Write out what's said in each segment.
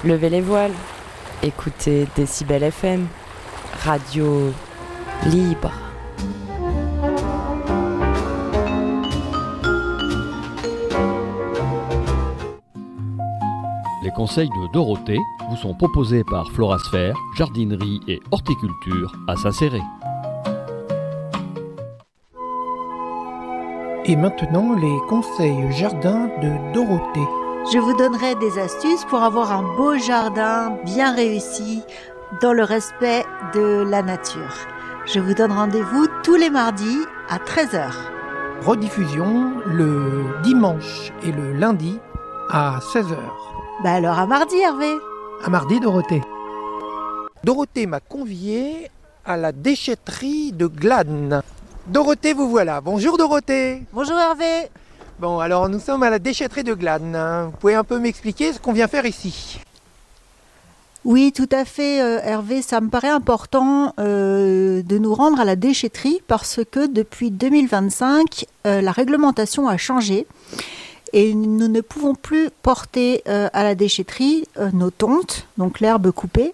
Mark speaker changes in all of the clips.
Speaker 1: Levez les voiles, écoutez Décibel FM, radio libre.
Speaker 2: Les conseils de Dorothée vous sont proposés par Florasphère, jardinerie et horticulture à Saint-Céré.
Speaker 3: Et maintenant, les conseils jardin de Dorothée.
Speaker 4: Je vous donnerai des astuces pour avoir un beau jardin bien réussi dans le respect de la nature. Je vous donne rendez-vous tous les mardis à 13h.
Speaker 3: Rediffusion le dimanche et le lundi à 16h.
Speaker 4: Alors à mardi, Hervé.
Speaker 3: À mardi, Dorothée. Dorothée m'a convié à la déchetterie de Glane. Dorothée, vous voilà. Bonjour Dorothée.
Speaker 4: Bonjour Hervé.
Speaker 3: Bon, alors nous sommes à la déchetterie de Glane. Vous pouvez un peu m'expliquer ce qu'on vient faire ici ?
Speaker 4: Oui, tout à fait, Hervé. Ça me paraît important de nous rendre à la déchetterie parce que depuis 2025, la réglementation a changé et nous ne pouvons plus porter à la déchetterie nos tontes, donc l'herbe coupée,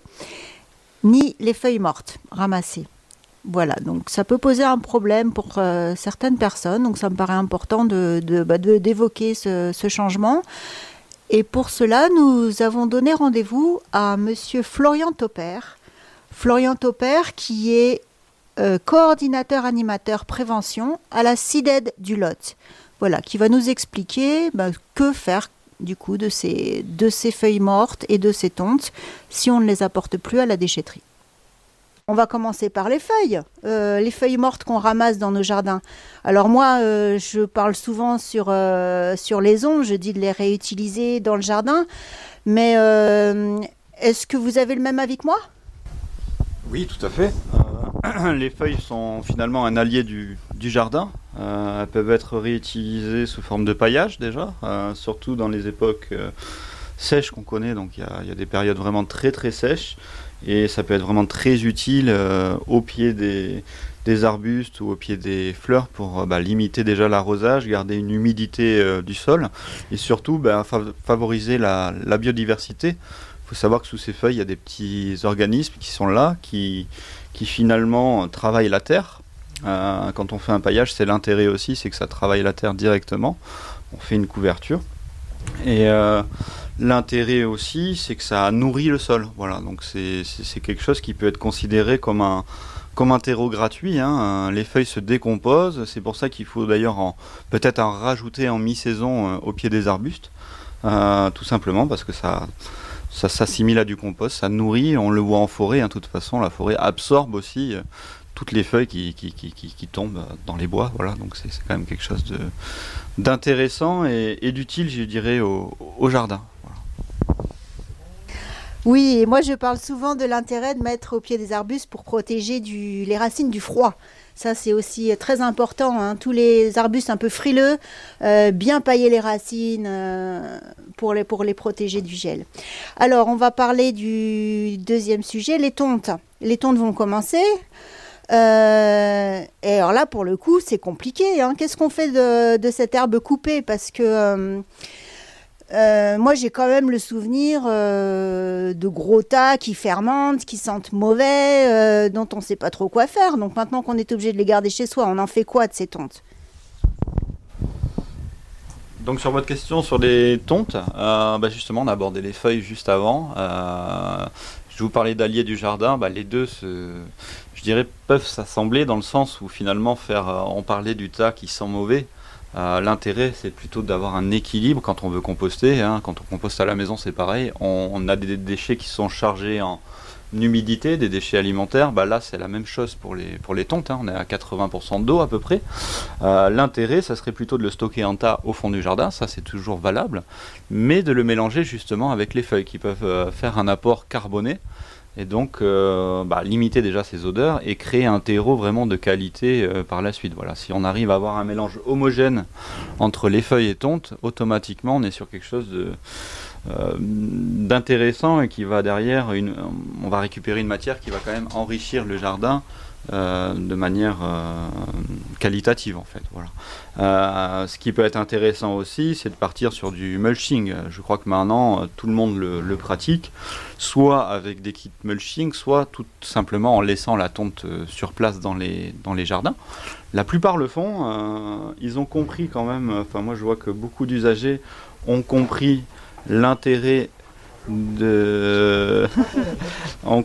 Speaker 4: ni les feuilles mortes ramassées. Voilà, donc ça peut poser un problème pour certaines personnes, donc ça me paraît important d'évoquer ce changement. Et pour cela, nous avons donné rendez-vous à monsieur Florian Topper. Florian Topper qui est coordinateur animateur prévention à la CIDED du Lot. Voilà, qui va nous expliquer que faire du coup de ces feuilles mortes et de ces tontes si on ne les apporte plus à la déchetterie. On va commencer par les feuilles mortes qu'on ramasse dans nos jardins. Alors moi, je parle souvent sur les ondes, je dis de les réutiliser dans le jardin, mais est-ce que vous avez le même avis que moi ?
Speaker 5: Oui, tout à fait. Les feuilles sont finalement un allié du jardin. Elles peuvent être réutilisées sous forme de paillage déjà, surtout dans les époques sèches qu'on connaît, donc il y a des périodes vraiment très très sèches. Et ça peut être vraiment très utile au pied des arbustes ou au pied des fleurs pour limiter déjà l'arrosage, garder une humidité du sol et surtout favoriser la biodiversité. Il faut savoir que sous ces feuilles, il y a des petits organismes qui sont là, qui finalement travaillent la terre. Quand on fait un paillage, c'est l'intérêt aussi, c'est que ça travaille la terre directement. On fait une couverture. Et l'intérêt aussi, c'est que ça nourrit le sol. Voilà, donc c'est quelque chose qui peut être considéré comme un terreau gratuit. Les feuilles se décomposent. C'est pour ça qu'il faut d'ailleurs peut-être en rajouter en mi-saison au pied des arbustes. Tout simplement parce que ça s'assimile à du compost, ça nourrit. On le voit en forêt. De toute façon, la forêt absorbe aussi toutes les feuilles qui tombent dans les bois. Voilà, donc c'est quand même quelque chose d'intéressant et d'utile, je dirais, au jardin. Voilà.
Speaker 4: Oui, et moi je parle souvent de l'intérêt de mettre au pied des arbustes pour protéger les racines du froid. Ça c'est aussi très important, Tous les arbustes un peu frileux, bien pailler les racines pour les protéger du gel. Alors on va parler du deuxième sujet, les tontes. Les tontes vont commencer. Et alors là, pour le coup, c'est compliqué. Qu'est-ce qu'on fait de cette herbe coupée ? Parce que moi, j'ai quand même le souvenir de gros tas qui fermentent, qui sentent mauvais, dont on ne sait pas trop quoi faire. Donc maintenant qu'on est obligé de les garder chez soi, on en fait quoi de ces tontes ?
Speaker 5: Donc sur votre question sur les tontes, justement, on a abordé les feuilles juste avant. Je vous parlais d'alliés du jardin. Les deux je dirais, peuvent s'assembler dans le sens où finalement on parlait du tas qui sent mauvais. L'intérêt, c'est plutôt d'avoir un équilibre quand on veut composter. Quand on composte à la maison, c'est pareil. On a des déchets qui sont chargés en humidité, des déchets alimentaires. Là, c'est la même chose pour les tontes. On est à 80% d'eau à peu près. L'intérêt, ça serait plutôt de le stocker en tas au fond du jardin. Ça, c'est toujours valable. Mais de le mélanger justement avec les feuilles qui peuvent faire un apport carboné. Et donc limiter déjà ces odeurs et créer un terreau vraiment de qualité par la suite. Voilà. Si on arrive à avoir un mélange homogène entre les feuilles et tontes, automatiquement on est sur quelque chose d'intéressant et qui va derrière, on va récupérer une matière qui va quand même enrichir le jardin de manière qualitative en fait. Voilà. Ce qui peut être intéressant aussi, c'est de partir sur du mulching. Je crois que maintenant tout le monde le pratique, soit avec des kits mulching, soit tout simplement en laissant la tonte sur place dans les jardins. La plupart le font. Ils ont compris quand même. Enfin, moi, je vois que beaucoup d'usagers ont compris l'intérêt ont